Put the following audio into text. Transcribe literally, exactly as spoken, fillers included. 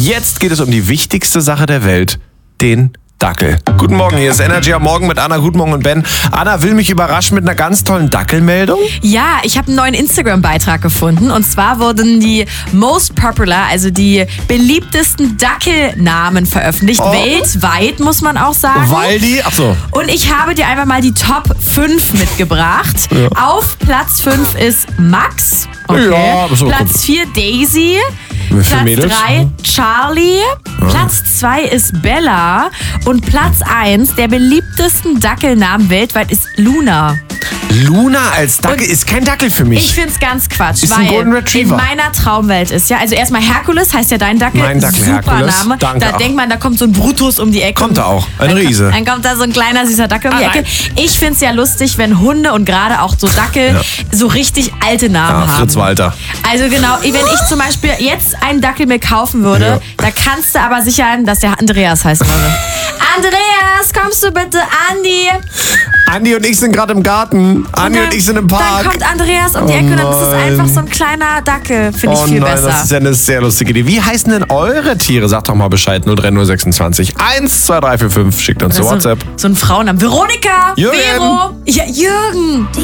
Jetzt geht es um die wichtigste Sache der Welt, den Dackel. Guten Morgen, hier ist Energy am Morgen mit Anna. Guten Morgen und Ben. Anna will mich überraschen mit einer ganz tollen Dackelmeldung. Ja, ich habe einen neuen Instagram-Beitrag gefunden. Und zwar wurden die Most Popular, also die beliebtesten Dackelnamen veröffentlicht. Oh. Weltweit, muss man auch sagen. Weil die, ach so. Und ich habe dir einfach mal die Top fünf mitgebracht. Ja. Auf Platz fünf ist Max. Okay. Ja, aber so Platz vier Daisy. Für Platz Mädels? drei Charlie. Platz zwei ist Bella. Und Platz eins der beliebtesten Dackelnamen weltweit ist Luna. Luna als Dackel Und ist kein Dackel für mich. Ich find's ganz Quatsch, Ist weil ein Golden Retriever. in meiner Traumwelt ist ja, also erstmal Herkules heißt ja dein Dackel. Mein Dackel, Super Herkules. Name. Danke. Da denkt man, da kommt so ein Brutus um die Ecke. Kommt er auch, ein Dann Riese. Kommt, dann kommt da so ein kleiner süßer Dackel um die Ah, Ecke. Ich find's ja lustig, wenn Hunde und gerade auch so Dackel Ja. so richtig alte Namen Ah, haben. Fritz Walter. Also genau, wenn ich zum Beispiel jetzt einen Dackel mir kaufen würde, Ja. da kannst du aber sicher sein, dass der Andreas heißen würde. Andreas, kommst du bitte, Andi? Andi und ich sind gerade im Garten. Andi dann, und ich sind im Park. Dann kommt Andreas um die Oh Ecke und dann ist es nein. einfach so ein kleiner Dackel. Finde ich Oh viel nein, besser. das ist ja eine sehr lustige Idee. Wie heißen denn eure Tiere? Sagt doch mal Bescheid. null drei null sechsundzwanzig eins zwei drei vier fünf. Schickt uns zu so, WhatsApp. so ein Frauenname. Veronika, Jürgen. Vero, ja, Jürgen.